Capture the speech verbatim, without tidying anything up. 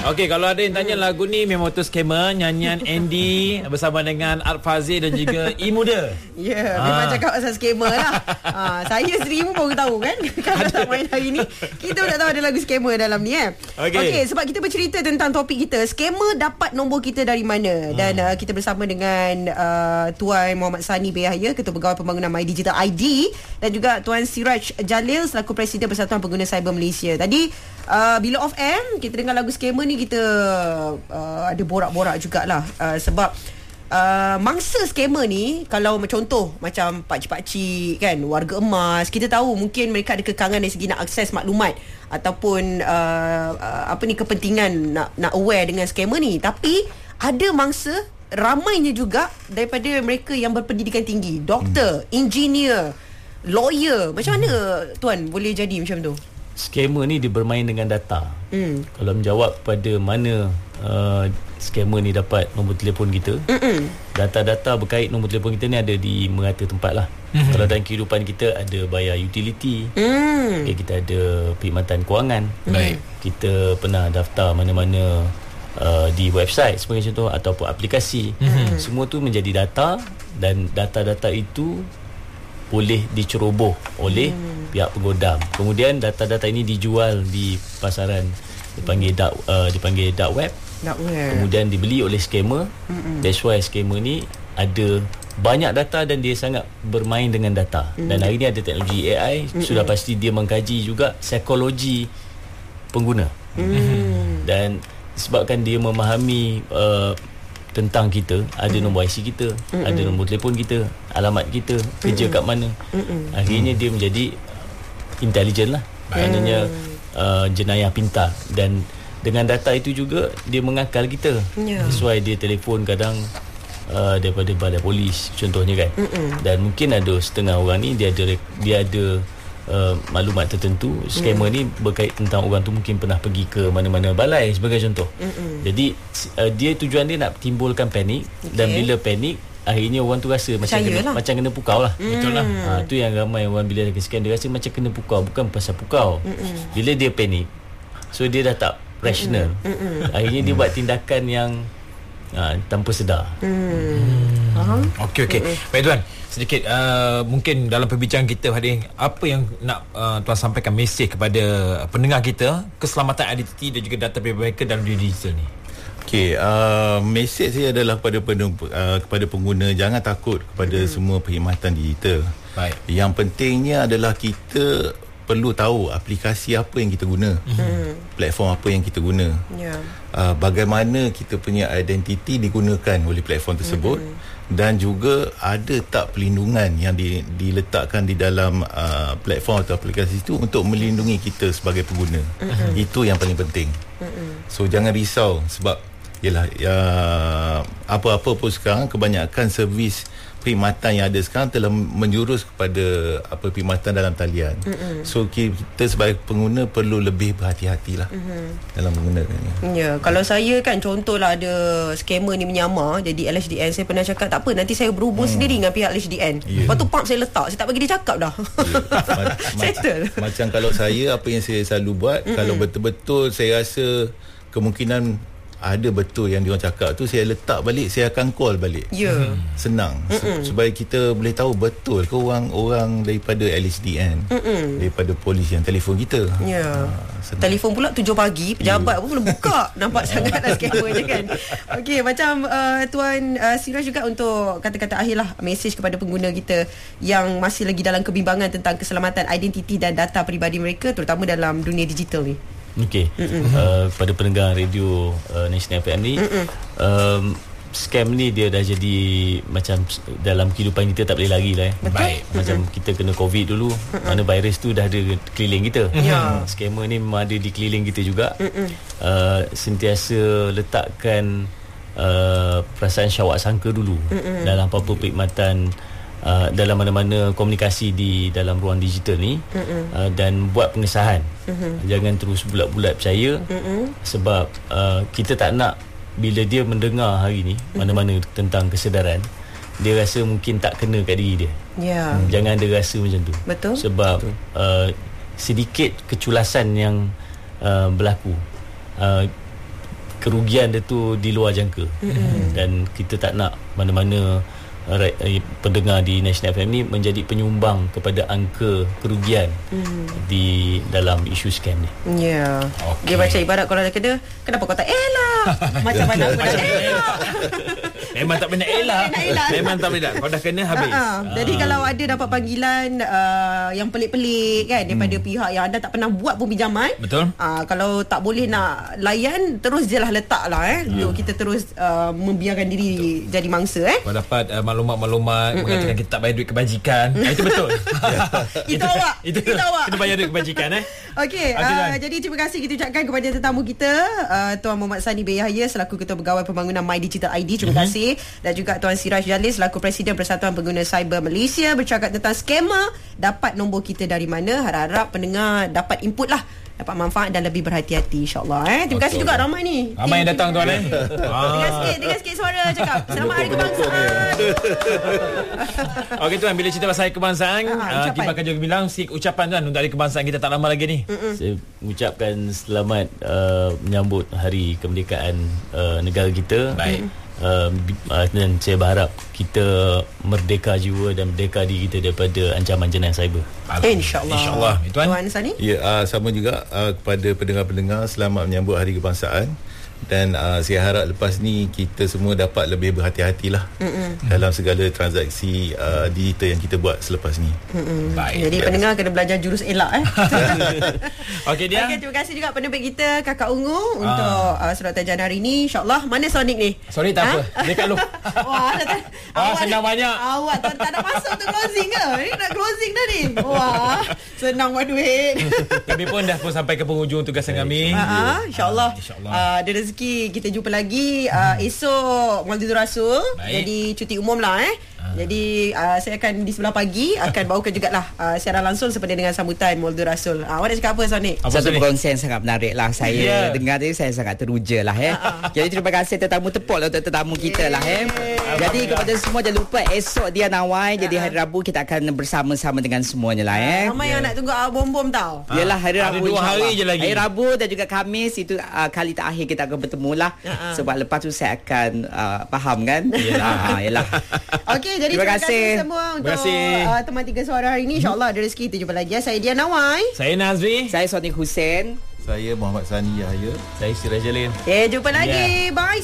Okey, kalau ada yang tanya lagu ni memang betul scammer, nyanyian Andy bersama dengan Art Fazil dan juga I Muda. Ya, yeah, ha. memang cakap pasal scammer lah. ha, Saya sendiri pun baru tahu kan. Kalau tak main hari ni, kita pun tak tahu ada lagu scammer dalam ni eh. Okey, okay, sebab kita bercerita tentang topik kita, scammer dapat nombor kita dari mana. hmm. Dan uh, kita bersama dengan uh, Tuan Muhammad Sani Behaya, Ketua Pegawai Pembangunan My Digital I D, dan juga Tuan Siraj Jalil selaku Presiden Persatuan Pengguna Cyber Malaysia. Tadi uh, bila off air kita dengar lagu scammer ni, kita uh, ada borak-borak jugalah uh, sebab uh, mangsa scammer ni, kalau contoh macam pakcik-pakcik kan, warga emas, kita tahu mungkin mereka ada kekangan dari segi nak akses maklumat ataupun uh, uh, apa ni kepentingan nak nak aware dengan scammer ni. Tapi ada mangsa ramainya juga daripada mereka yang berpendidikan tinggi, doktor, hmm. engineer, lawyer. Macam mana Tuan boleh jadi macam tu? Scammer ni dia bermain dengan data. Hmm. Kalau menjawab pada mana uh, scammer ni dapat nombor telefon kita, Mm-mm. data-data berkait nombor telefon kita ni ada di merata tempat lah. Mm-hmm. Kalau dalam kehidupan kita ada bayar utility, mm. okay, kita ada perkhidmatan kewangan, baik, kita pernah daftar mana-mana uh, di website sebagai contoh ataupun aplikasi. Mm-hmm. Semua tu menjadi data, dan data-data itu boleh diceroboh oleh hmm. pihak penggodam. Kemudian data-data ini dijual di pasaran, dipanggil dark, uh, dipanggil dark web. Dark web. Kemudian dibeli oleh scammer. Hmm. That's why scammer ni ada banyak data dan dia sangat bermain dengan data. Hmm. Dan hari ni ada teknologi A I, hmm. sudah pasti dia mengkaji juga psikologi pengguna. Hmm. Dan sebabkan dia memahami uh, tentang kita, ada mm. nombor I C kita, mm-mm. ada nombor telefon kita, alamat kita, kerja mm-mm. kat mana. Mm-mm. Akhirnya dia menjadi intelligent lah. Maknanya uh, jenayah pintar. Dan dengan data itu juga dia mengakal kita. Yeah. That's why dia telefon kadang uh, daripada balai polis contohnya kan. Mm-mm. Dan mungkin ada setengah orang ni dia ada dia ada Uh, maklumat tertentu. Scammer mm. ni berkait tentang orang tu mungkin pernah pergi ke mana-mana balai sebagai contoh. Mm-mm. Jadi uh, dia tujuan dia nak timbulkan panik, okay. dan bila panik akhirnya orang tu rasa macam kena, lah. macam kena pukau lah. Mm. Betul lah. Ha, tu yang ramai orang bila dia scam, dia rasa macam kena pukau, bukan pasal pukau. Mm-mm. Bila dia panik, so dia dah tak rational. Mm-mm. Akhirnya dia buat tindakan yang uh, tanpa sedar. Mm. Uh-huh. Okey okey. Mm-mm. Baik Tuan, sedikit uh, mungkin dalam perbincangan kita hari ini, apa yang nak uh, Tuan sampaikan mesej kepada pendengar kita, keselamatan identiti dan juga data pribadi mereka dalam dunia digital ni? Okey, uh, mesej saya adalah kepada pengguna, uh, kepada pengguna, jangan takut kepada hmm. semua perkhidmatan digital. Baik. Yang pentingnya adalah kita perlu tahu aplikasi apa yang kita guna, hmm. platform apa yang kita guna, yeah. uh, bagaimana kita punya identiti digunakan oleh platform tersebut, hmm. dan juga ada tak perlindungan yang di, diletakkan di dalam uh, platform atau aplikasi itu untuk melindungi kita sebagai pengguna. Mm-hmm. Itu yang paling penting. Mm-hmm. So jangan risau sebab yalah ya, apa-apa pun sekarang kebanyakan servis perkhidmatan yang ada sekarang telah menjurus kepada apa perkhidmatan dalam talian. Mm-hmm. So kita sebagai pengguna perlu lebih berhati-hatilah mm-hmm. dalam menggunakannya. Ya, kalau saya kan contohlah ada scammer ni menyamar jadi L H D N, saya pernah cakap tak apa, nanti saya berhubung hmm. sendiri dengan pihak L H D N. Yeah. Lepas tu pump saya letak, saya tak bagi dia cakap dah. Yeah. Ma- Settle. Ma- macam kalau saya, apa yang saya selalu buat, mm-hmm. kalau betul-betul saya rasa kemungkinan ada betul yang diorang cakap tu, saya letak balik, saya akan call balik. Ya. Yeah. Senang. Se- supaya kita boleh tahu betul ke orang-orang daripada L H D N, Mm-mm. daripada polis yang telefon kita. Ya. Yeah. Ha, telefon pula tujuh pagi, pejabat yeah. pun belum buka. Nampak sangatlah scammer je kan. Okey, macam uh, Tuan uh, Siraj juga untuk kata-kata akhir lah, mesej kepada pengguna kita yang masih lagi dalam kebimbangan tentang keselamatan identiti dan data peribadi mereka, terutama dalam dunia digital ni. Okey, uh, pada pendengar radio uh, National F M ni, um, scam ni dia dah jadi macam dalam kehidupan kita, tak boleh lari lah eh. Baik. Macam kita kena COVID dulu, mana virus tu dah ada keliling kita. Yeah. Scammer ni memang ada di keliling kita juga. Uh, sentiasa letakkan uh, perasaan syawak sangka dulu Mm-mm. dalam apa-apa perkhidmatan, Uh, dalam mana-mana komunikasi di dalam ruang digital ni, uh, dan buat pengesahan. Mm-hmm. Jangan terus bulat-bulat percaya, mm-hmm. sebab uh, kita tak nak bila dia mendengar hari ni mm-hmm. mana-mana tentang kesedaran, dia rasa mungkin tak kena kat diri dia. Yeah. Hmm, jangan ada rasa macam tu. Betul. Sebab Betul. Uh, sedikit keculasan yang uh, berlaku, uh, kerugian dia tu di luar jangka. Mm-hmm. Dan kita tak nak mana-mana uh, pendengar di National F M ni menjadi penyumbang kepada angka kerugian mm. di dalam isu scam ni. Ya. Yeah. Okay. Dia baca ibarat kalau dah kena, kenapa kau tak elak? Macam mana aku dah elak? Memang tak pernah elak. Memang tak pernah. Kau dah kena habis. Uh-huh. Jadi uh. kalau ada dapat panggilan uh, yang pelik-pelik kan daripada hmm. pihak yang anda tak pernah buat pun pinjaman. Betul. Uh, kalau tak boleh nak layan, terus je lah letaklah eh yeah. untuk kita terus uh, membiarkan diri jadi mangsa eh. Kalau dapat uh, maklumat-maklumat mm-hmm. mengatakan kita tak bayar duit kebajikan. uh, itu betul. Itu awak. Itu, itu awak. Kita bayar duit kebajikan eh. Okey, okay, uh, jadi terima kasih kita ucapkan kepada tetamu kita uh, Tuan Muhammad Sani bin Yahya selaku Ketua Pegawai Pembangunan My Digital I D. Terima mm-hmm. kasih. Dan juga Tuan Siraj Jalil selaku Presiden Persatuan Pengguna Cyber Malaysia bercakap tentang skema. Dapat nombor kita dari mana? Harap-harap pendengar dapat input lah, dapat manfaat dan lebih berhati-hati insya-Allah eh. Terima kasih juga ramai ni. Ramai yang datang tuan eh. Dengar sikit, dengar sikit suara cakap. Selamat Hari Kebangsaan. Okey tuan, bila cerita pasal Hari Kebangsaan, uh, Kibar akan juga bilang sikit ucapan tuan untuk Hari Kebangsaan kita tak lama lagi ni. Mm-mm. Saya ucapkan selamat uh, menyambut Hari Kemerdekaan uh, negara kita. Baik. Uh, dan saya berharap kita merdeka jiwa dan merdeka diri kita daripada ancaman jenayah cyber. InsyaAllah. InsyaAllah. Tuan Tuan Sani? Ya, uh, sama juga uh, kepada pendengar-pendengar, selamat menyambut Hari Kebangsaan. Dan uh, saya harap lepas ni kita semua dapat lebih berhati-hatilah Mm-mm. dalam segala transaksi uh, digital yang kita buat selepas ni. Baik. Jadi yes. pendengar kena belajar jurus elak eh. Okey dia. Okay, terima kasih juga penerbit kita Kakak Ungu ah. untuk uh, surat tajan hari ni. InsyaAllah. Mana Sonic ni? Sorry tak ha? apa. Dia kat lu. Wah, dah, ah, senang banyak. Awak tak, tak nak masuk tu closing ke? Ni nak closing dah ni. Wah, senang buat duit. Kami pun dah pun sampai ke penghujung tugasan kami. Uh, InsyaAllah. Uh, InsyaAllah. Uh, ada rezeki kita jumpa lagi uh, esok Maulidul Rasul. Baik. Jadi cuti umum lah eh. Jadi uh, saya akan di sebelah pagi akan bawakan jugalah uh, siaran langsung seperti dengan sambutan Maulidul Rasul. Uh, awak nak cakap apa Sonic? Satu perkongsian sangat menarik lah. Saya yeah. dengar tadi saya sangat teruja lah eh. Uh-huh. Jadi terima kasih tetamu tepuk lah untuk tetamu kita yeah. lah eh. Jadi kepada semua jangan lupa esok dia Nawai. Jadi hari Rabu kita akan bersama-sama dengan semuanya lah eh. Ramai yang nak tunggu uh, bom-bom tau. Yalah hari Rabu. Ada dua hari je lagi. Hari Rabu dan juga Khamis itu uh, kali terakhir kita akan bertemu lah. Uh-huh. Sebab lepas tu saya akan uh, faham kan. Yalah. Yalah. Okey, jadi terima kasih semua untuk uh, teman tiga suara hari ini. InsyaAllah ada rezeki kita jumpa lagi ya. Saya Dian Nawai. Saya Nazri. Saya Sonic Hussein. Saya Muhammad Sani Yahya. Saya Siraj Jalil. Okay, jumpa lagi. Yeah. Bye.